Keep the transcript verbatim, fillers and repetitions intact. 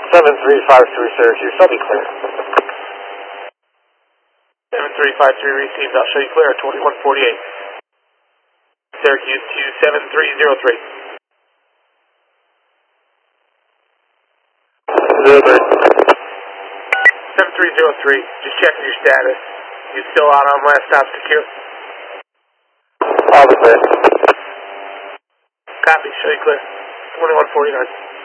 seven three five three Syracuse, I'll be clear. seven three five three received, I'll show you clear, twenty-one forty-eight. Syracuse to seven three zero three. zero three. seven three zero three, just checking your status. You still out on last stop secure? I'll be clear. Copy, show you clear, twenty-one forty-nine.